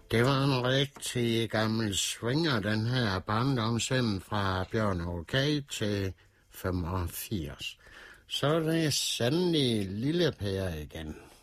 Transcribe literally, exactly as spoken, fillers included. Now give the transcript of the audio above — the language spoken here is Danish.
Det var en rigtig gammel svinger, den her barndomshjem fra Bjørn Okay til femogfirs. Så er det sandelig lille Per igen.